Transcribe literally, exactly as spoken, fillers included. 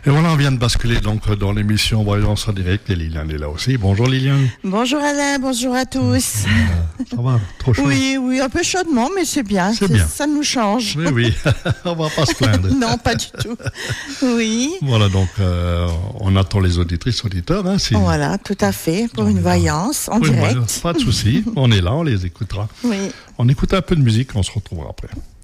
Et voilà, on vient de basculer donc dans l'émission Voyance en direct et Liliane est là aussi. Bonjour Liliane. Bonjour Alain, bonjour à tous. Euh, ça va, trop chaud. Oui, oui, un peu chaudement, mais c'est bien. C'est bien. Ça nous change. Oui, oui, on va pas se plaindre. Non, pas du tout. Oui. Voilà, donc euh, on attend les auditrices, auditeurs. Hein, si... Voilà, tout à fait, pour une voyance en oui, direct. Voilà, pas de souci, on est là, on les écoutera. Oui. On écoute un peu de musique, on se retrouvera après.